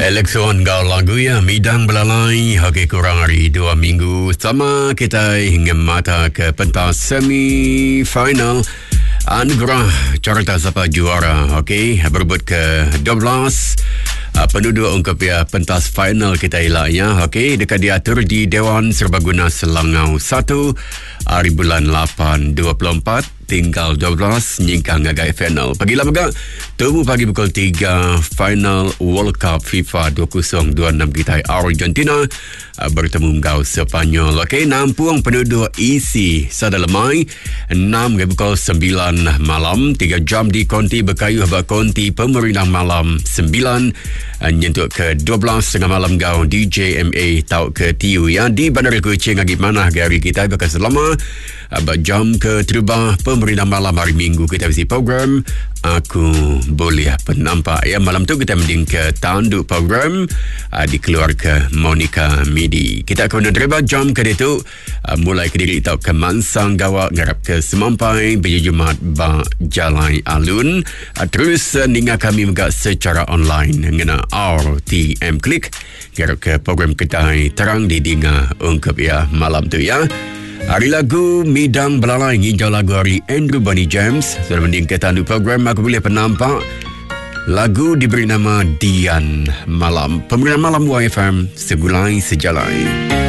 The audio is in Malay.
Elekson kau lagu ya midang belalai okey kurang hari 2 minggu sama kita hingga mata ke pentas semi final anugerah carta siapa juara okey berebut ke 12 penduduk ungkap ya pentas final kita ilahnya okey dekat diatur di Dewan Serbaguna Selangau 1 hari bulan 8 24 tinggal 12 nyingkang ngagai final. Pagilah megak temu pagi pukul 3 final World Cup FIFA 2026 kita Argentina bertemu ngau Sepanyol. Okey, nampung penduduk isi sadalamai 6 pukul 9 malam 3 jam di konti berkayu habak konti pemerintah malam 9 nyentuk ke 12 malam gau DJMA tau ke TU ya di Bandar Kuching agi mana gari kita bekas selama jam ke terubah pemerintah malam hari Minggu kita bisi program Aku Boleh Penampak ya malam tu kita mending ke tanduk program dikeluar ke Monica Midi. Kita akan terubah jam ke itu mulai ke diri tau ke Mansang Gawak ngarap ke Semampai Biji Jumat ba Jalan Alun terus ninga kami megak secara online ngena RTM Klik ngarap ke program kedai terang di Dinga ungkap ya malam tu ya. Hari lagu Midang Belalai hijau lagu hari Andrew Bonnie James sudah mending tandu program Aku Boleh Penampak. Lagu diberi nama Dian Malam. Pemerintah Malam YFM segulai sejalai.